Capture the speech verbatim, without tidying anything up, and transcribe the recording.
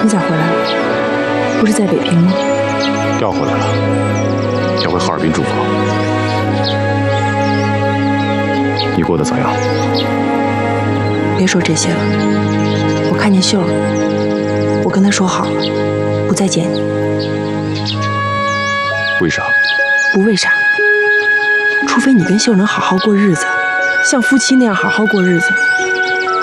你咋回来了？不是在北平吗？ 调回来了，要回哈尔滨住房。你过得咋样？ 别说这些了，我看见秀儿，我跟她说好了，不再见你。 为啥？ 不为啥，除非你跟秀儿能好好过日子，像夫妻那样好好过日子。